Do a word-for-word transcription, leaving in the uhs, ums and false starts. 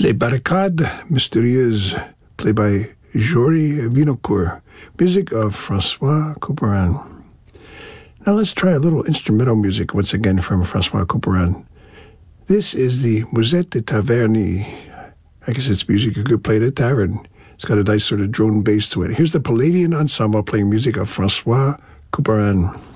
Les Barricades Mystérieuses, played by Jory Vinocourt. Music of Francois Couperin. Now let's try a little instrumental music once again from Francois Couperin. This is the Musette de Taverny. I guess it's music you could play at a tavern. It's got a nice sort of drone bass to it. Here's the Palladian Ensemble playing music of Francois Couperin.